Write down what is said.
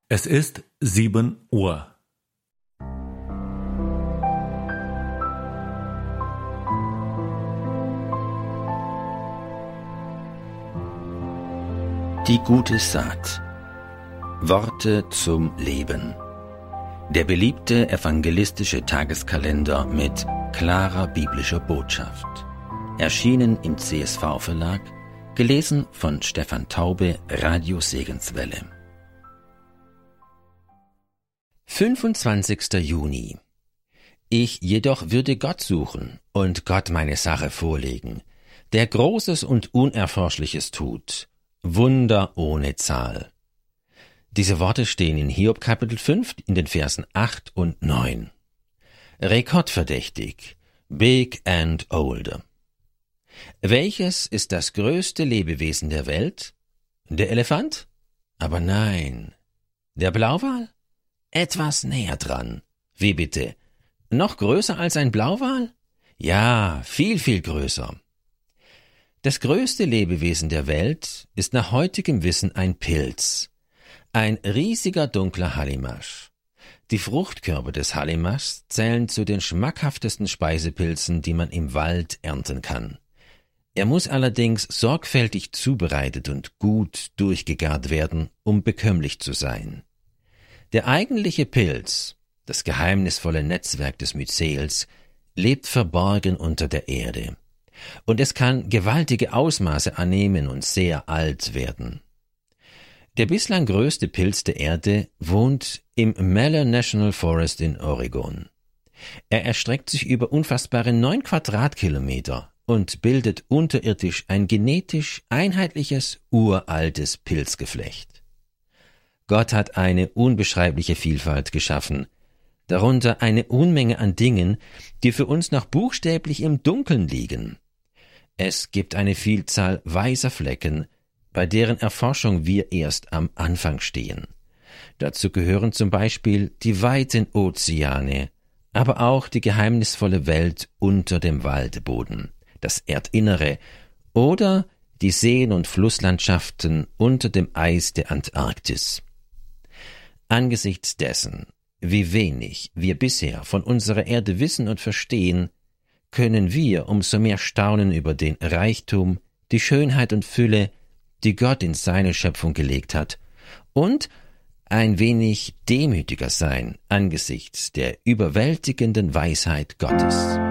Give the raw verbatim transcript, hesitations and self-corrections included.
Es ist sieben Uhr. Die gute Saat. Worte zum Leben. Der beliebte evangelistische Tageskalender mit klarer biblischer Botschaft. Erschienen im C S V-Verlag, gelesen von Stefan Taube, Radio Segenswelle. fünfundzwanzigster Juni. Ich jedoch würde Gott suchen und Gott meine Sache vorlegen, der Großes und Unerforschliches tut, Wunder ohne Zahl. Diese Worte stehen in Hiob Kapitel fünf in den Versen acht und neun. Rekordverdächtig, big and older. Welches ist das größte Lebewesen der Welt? Der Elefant? Aber nein. Der Blauwal? Etwas näher dran. Wie bitte? Noch größer als ein Blauwal? Ja, viel, viel größer. Das größte Lebewesen der Welt ist nach heutigem Wissen ein Pilz. Ein riesiger dunkler Hallimasch. Die Fruchtkörper des Hallimaschs zählen zu den schmackhaftesten Speisepilzen, die man im Wald ernten kann. Er muss allerdings sorgfältig zubereitet und gut durchgegart werden, um bekömmlich zu sein. Der eigentliche Pilz, das geheimnisvolle Netzwerk des Myzels, lebt verborgen unter der Erde. Und es kann gewaltige Ausmaße annehmen und sehr alt werden. Der bislang größte Pilz der Erde wohnt im Malheur National Forest in Oregon. Er erstreckt sich über unfassbare neun Quadratkilometer und bildet unterirdisch ein genetisch einheitliches, uraltes Pilzgeflecht. Gott hat eine unbeschreibliche Vielfalt geschaffen, darunter eine Unmenge an Dingen, die für uns noch buchstäblich im Dunkeln liegen. Es gibt eine Vielzahl weißer Flecken, bei deren Erforschung wir erst am Anfang stehen. Dazu gehören zum Beispiel die weiten Ozeane, aber auch die geheimnisvolle Welt unter dem Waldboden, das Erdinnere oder die Seen- und Flusslandschaften unter dem Eis der Antarktis. Angesichts dessen, wie wenig wir bisher von unserer Erde wissen und verstehen, können wir umso mehr staunen über den Reichtum, die Schönheit und Fülle, die Gott in seine Schöpfung gelegt hat, und ein wenig demütiger sein angesichts der überwältigenden Weisheit Gottes.